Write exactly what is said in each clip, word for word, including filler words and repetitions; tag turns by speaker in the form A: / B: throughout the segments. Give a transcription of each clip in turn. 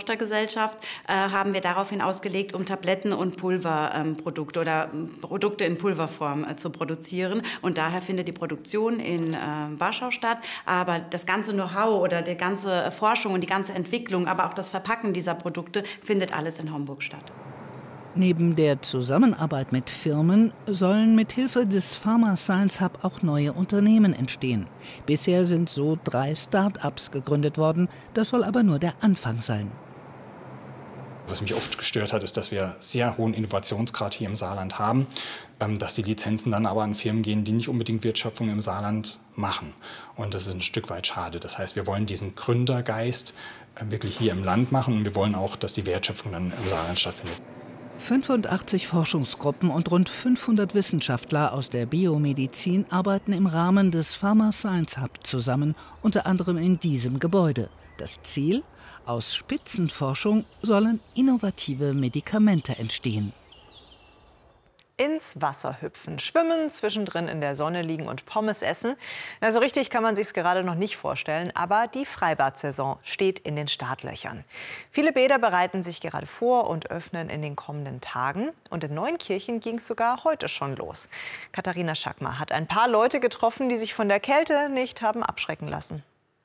A: Tochtergesellschaft, äh, haben wir daraufhin ausgelegt, um Tabletten und Pulverprodukte ähm, oder Produkte in Pulverform äh, zu produzieren. Und daher findet die Produktion in äh, Warschau statt. Aber das ganze Know-how oder die ganze Forschung und die ganze Entwicklung, aber auch das Verpacken dieser Produkte findet alles in Homburg statt.
B: Neben der Zusammenarbeit mit Firmen sollen mithilfe des Pharma Science Hub auch neue Unternehmen entstehen. Bisher sind so drei Start-ups gegründet worden. Das soll aber nur der Anfang sein.
C: Was mich oft gestört hat, ist, dass wir sehr hohen Innovationsgrad hier im Saarland haben, dass die Lizenzen dann aber an Firmen gehen, die nicht unbedingt Wertschöpfung im Saarland machen. Und das ist ein Stück weit schade. Das heißt, wir wollen diesen Gründergeist wirklich hier im Land machen und wir wollen auch, dass die Wertschöpfung dann im Saarland stattfindet.
B: fünfundachtzig Forschungsgruppen und rund fünfhundert Wissenschaftler aus der Biomedizin arbeiten im Rahmen des Pharma Science Hub zusammen, unter anderem in diesem Gebäude. Das Ziel? Aus Spitzenforschung sollen innovative Medikamente entstehen.
D: Ins Wasser hüpfen, schwimmen, zwischendrin in der Sonne liegen und Pommes essen. Na, so richtig kann man sich's gerade noch nicht vorstellen, aber die Freibad-Saison steht in den Startlöchern. Viele Bäder bereiten sich gerade vor und öffnen in den kommenden Tagen. Und in Neunkirchen ging es sogar heute schon los. Katharina Schackmar hat ein paar Leute getroffen, die sich von der Kälte nicht haben abschrecken lassen.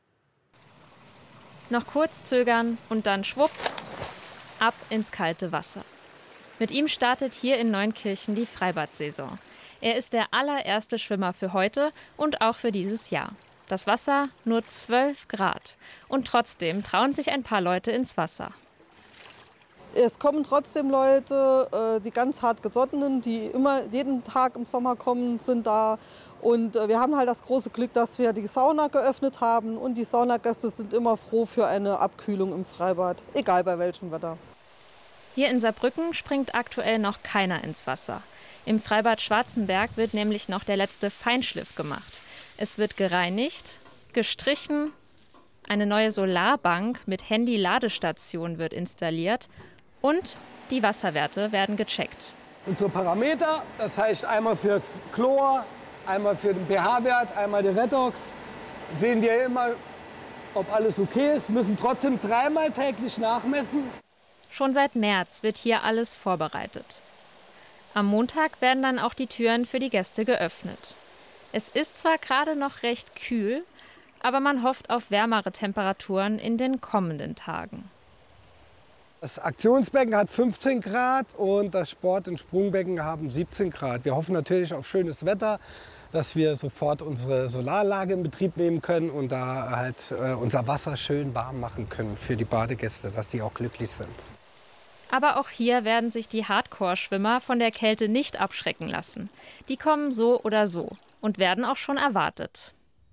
E: Noch kurz zögern und dann schwupp, ab ins kalte Wasser. Mit ihm startet hier in Neunkirchen die Freibad-Saison. Er ist der allererste Schwimmer für heute und auch für dieses Jahr. Das Wasser nur zwölf Grad. Und trotzdem trauen sich ein paar Leute ins Wasser.
F: Es kommen trotzdem Leute, die ganz hart gesottenen, die immer jeden Tag im Sommer kommen, sind da. Und wir haben halt das große Glück, dass wir die Sauna geöffnet haben. Und die Saunagäste sind immer froh für eine Abkühlung im Freibad, egal bei welchem Wetter.
E: Hier in Saarbrücken springt aktuell noch keiner ins Wasser. Im Freibad Schwarzenberg wird nämlich noch der letzte Feinschliff gemacht. Es wird gereinigt, gestrichen, eine neue Solarbank mit Handy-Ladestation wird installiert und die Wasserwerte werden gecheckt.
G: Unsere Parameter, das heißt einmal für Chlor, einmal für den pH-Wert, einmal den Redox, sehen wir immer, ob alles okay ist, müssen trotzdem dreimal täglich nachmessen.
E: Schon seit März wird hier alles vorbereitet. Am Montag werden dann auch die Türen für die Gäste geöffnet. Es ist zwar gerade noch recht kühl, aber man hofft auf wärmere Temperaturen in den kommenden Tagen.
G: Das Aktionsbecken hat fünfzehn Grad und das Sport- und Sprungbecken haben siebzehn Grad. Wir hoffen natürlich auf schönes Wetter, dass wir sofort unsere Solaranlage in Betrieb nehmen können und da halt äh, unser Wasser schön warm machen können für die Badegäste, dass die auch glücklich sind.
E: Aber auch hier werden sich die Hardcore-Schwimmer von der Kälte nicht abschrecken lassen. Die kommen so oder so und werden auch schon erwartet.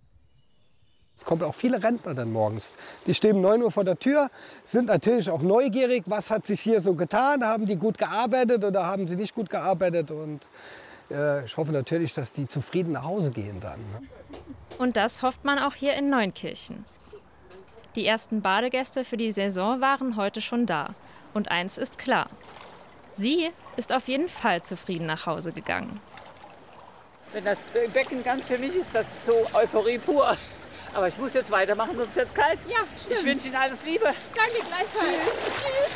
G: Es kommen auch viele Rentner dann morgens. Die stehen um neun Uhr vor der Tür, sind natürlich auch neugierig, was hat sich hier so getan, haben die gut gearbeitet oder haben sie nicht gut gearbeitet. Und äh, ich hoffe natürlich, dass die zufrieden nach Hause gehen dann. Ne?
E: Und das hofft man auch hier in Neunkirchen. Die ersten Badegäste für die Saison waren heute schon da. Und eins ist klar, sie ist auf jeden Fall zufrieden nach Hause gegangen.
H: Wenn das Becken ganz für mich ist, das ist so Euphorie pur. Aber ich muss jetzt weitermachen, sonst wird es kalt.
I: Ja, stimmt.
H: Ich wünsche Ihnen alles Liebe.
I: Danke, gleichfalls. Tschüss. Tschüss.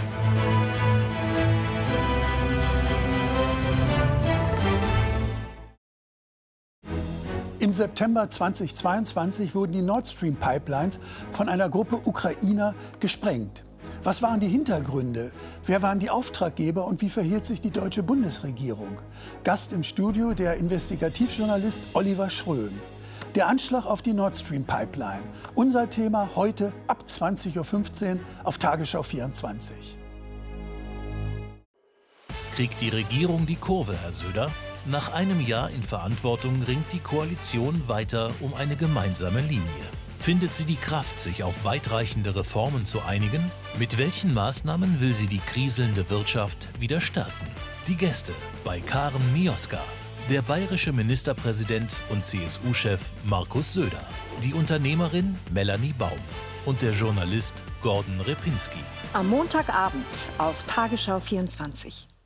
J: Im September zweitausendzweiundzwanzig wurden die Nord Stream Pipelines von einer Gruppe Ukrainer gesprengt. Was waren die Hintergründe? Wer waren die Auftraggeber und wie verhielt sich die deutsche Bundesregierung? Gast im Studio der Investigativjournalist Oliver Schröm. Der Anschlag auf die Nord Stream Pipeline. Unser Thema heute ab zwanzig Uhr fünfzehn auf Tagesschau vierundzwanzig.
K: Kriegt die Regierung die Kurve, Herr Söder? Nach einem Jahr in Verantwortung ringt die Koalition weiter um eine gemeinsame Linie. Findet sie die Kraft, sich auf weitreichende Reformen zu einigen? Mit welchen Maßnahmen will sie die kriselnde Wirtschaft wieder stärken? Die Gäste bei Karen Mioska, der bayerische Ministerpräsident und C S U-Chef Markus Söder, die Unternehmerin Melanie Baum und der Journalist Gordon Repinski.
L: Am Montagabend auf Tagesschau vierundzwanzig.